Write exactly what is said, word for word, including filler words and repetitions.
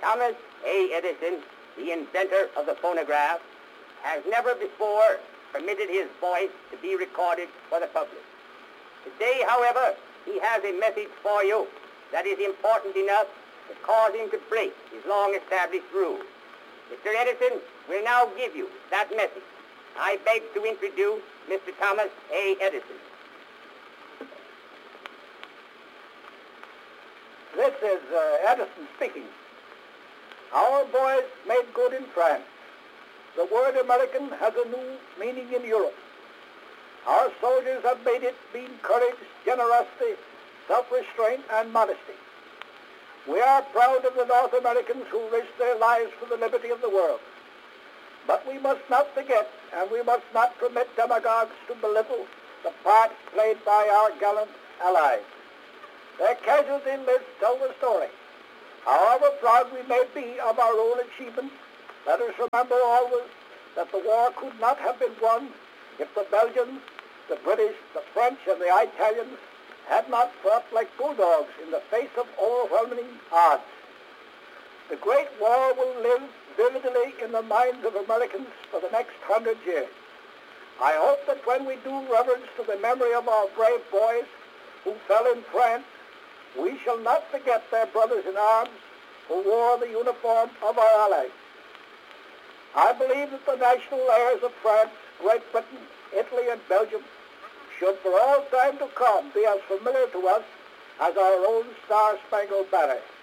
Thomas A. Edison, the inventor of the phonograph, has never before permitted his voice to be recorded for the public. Today, however, he has a message for you that is important enough to cause him to break his long-established rule. Mister Edison will now give you that message. I beg to introduce Mister Thomas A. Edison. This is uh, Edison speaking. Our boys made good in France. The word American has a new meaning in Europe. Our soldiers have made it mean courage, generosity, self-restraint, and modesty. We are proud of the North Americans who risked their lives for the liberty of the world. But we must not forget, and we must not permit demagogues to belittle the part played by our gallant allies. Their casualty lists tell the story. However proud we may be of our own achievements, let us remember always that the war could not have been won if the Belgians, the British, the French, and the Italians had not fought like bulldogs in the face of overwhelming odds. The Great War will live vividly in the minds of Americans for the next hundred years. I hope that when we do reverence to the memory of our brave boys who fell in France, we shall not forget their brothers in arms who wore the uniform of our allies. I believe that the national airs of France, Great Britain, Italy, and Belgium should for all time to come be as familiar to us as our own Star-Spangled Banner.